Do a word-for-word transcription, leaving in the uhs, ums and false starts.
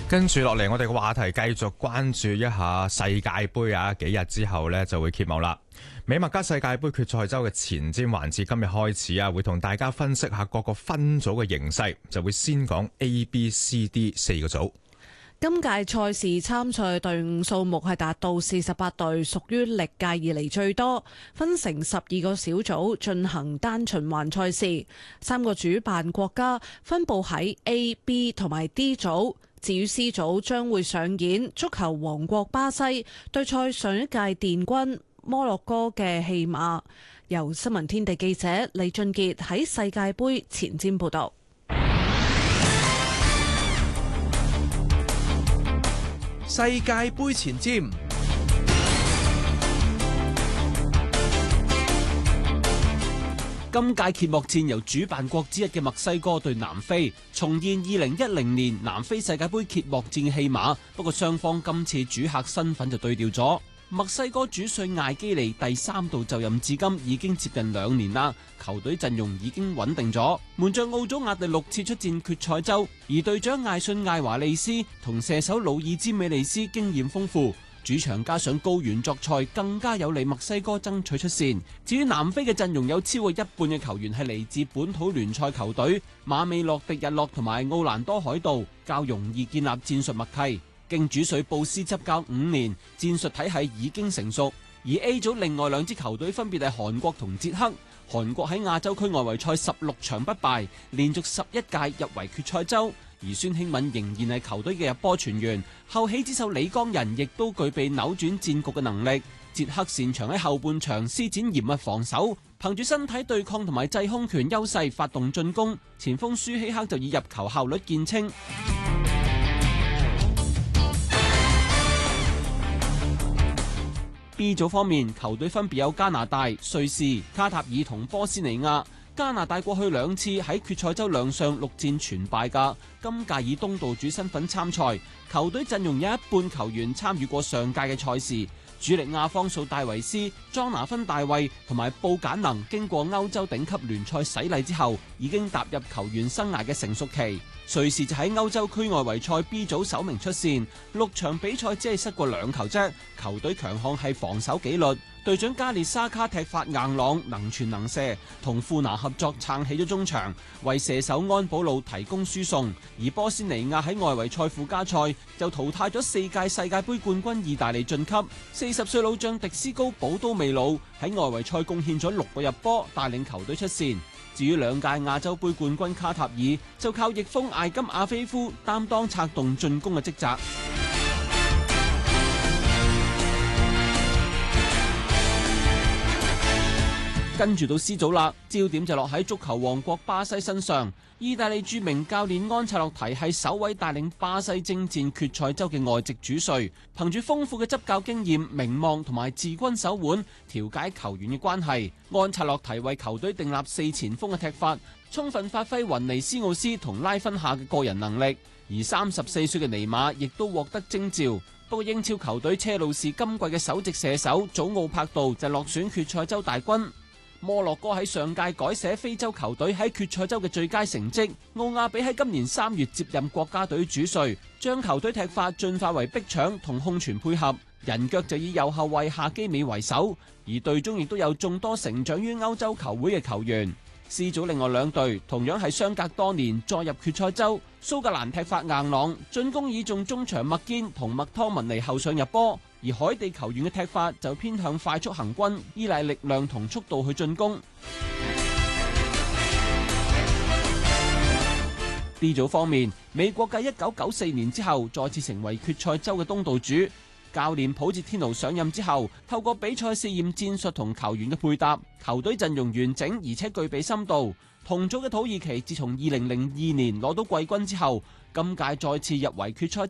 跟住落嚟，我哋嘅話題繼續關注一下世界盃啊！幾日之後呢就會揭幕啦。美墨加世界盃決賽周嘅前瞻環節今日開始啊，會同大家分析下各個分組嘅形勢，就會先講 A、B、C、D 四個組。 今屆賽事參賽隊伍數目係達到四十八隊，屬於歷屆以嚟最多。分成十二個小組進行單循環賽事，三個主辦國家分佈喺 A、B 同埋 D 組。至於 C 組將會上演足球王國巴西對賽上一屆殿軍摩洛哥嘅戲碼。由新聞天地記者李俊傑喺世界盃前瞻報道。 世界盃前瞻，今屆揭幕戰由主辦國之一嘅墨西哥對南非，重現二零一零年南非世界盃揭幕戰嘅戲碼。不過雙方今次主客身份就對調咗。墨西哥主帥艾基尼第三度就任至今已經接近兩年啦，球隊陣容已經穩定咗。門將奧祖亞第六次出戰決賽周，而隊長艾信艾華利斯同射手魯爾茲美利斯經驗豐富，主場加上高原作賽，更加有利墨西哥爭取出線。至於南非嘅陣容有超過一半嘅球員係嚟自本土聯賽球隊，馬美洛迪日落同埋奧蘭多海盜，較容易建立戰術默契。經主帥布斯執教五年，戰術體系已經成熟。而 A 組另外兩支球隊分別係韓國同捷克。韓國喺亞洲區外圍賽十六場不敗，連續十一屆入圍決賽周。而孫興敏仍然係球隊嘅入波傳員，後起之秀李江仁亦都具備扭轉戰局嘅能力。捷克擅長喺後半場施展嚴密防守，憑住身體對抗同埋制空權優勢發動進攻。前鋒舒希克就以入球效率見稱。B 組方面，球隊分別有加拿大、瑞士、卡塔爾同波斯尼亞。加拿大過去兩次喺決賽周亮相，六戰全敗㗎。今屆以東道主身份參賽，球隊陣容有一半球員參與過上屆嘅賽事。主力亞方素戴維斯、莊拿芬大衛同埋布簡能經過歐洲頂級聯賽洗禮之後，已經踏入球員生涯嘅成熟期。瑞士就喺歐洲區外圍賽 B 組首名出線，六場比賽只係失過兩球啫。球隊強項係防守紀律，隊長加列沙卡踢法硬朗，能傳能射，同庫拿合作撐起咗中場，為射手安保路提供輸送。而波斯尼亞喺外圍賽附加賽就淘汰咗四屆世界盃冠軍意大利晉級。四十歲老將迪斯高寶都未老，喺外圍賽貢獻咗六個入波，帶領球隊出線。至於兩屆亞洲盃冠軍卡塔爾，就靠翼鋒艾金亞菲夫擔當策動進攻嘅職責。跟住到 C 組啦，焦點就落喺足球王國巴西身上。意大利著名教練安察洛提係首位帶領巴西征戰決賽周嘅外籍主帥，憑住豐富嘅執教經驗、名望同埋治軍手腕，調解球員嘅關係。安察洛提為球隊訂立四前鋒嘅踢法，充分發揮雲尼斯奧斯同拉芬夏嘅個人能力。而三十四歲嘅尼馬亦都獲得徵召。不過英超球隊車路士今季嘅首席射手祖奧柏度就落選決賽周大軍。摩洛哥喺上屆改寫非洲球隊喺決賽周嘅最佳成績，奧亞比喺今年三月接任國家隊主帥，將球隊踢法進化為逼搶同控傳配合，人腳就以右後衛夏基美為首，而隊中亦都有眾多成長於歐洲球會嘅球員。C 組另外兩隊同樣係相隔多年再入決賽周，蘇格蘭踢法硬朗，進攻倚重中場麥堅同麥湯文尼後上入波，而海地球員嘅踢法就偏向快速行軍，依賴力量同速度去進攻。D 組方面，美國繼一九九四年之後再次成為決賽周嘅東道主。教練普捷天奴上任之後，透過比賽試驗戰術同球員嘅配搭，球隊陣容完整而且具備深度。同組嘅土耳其自從二零零二年攞到季軍之後，今屆再次入圍決賽。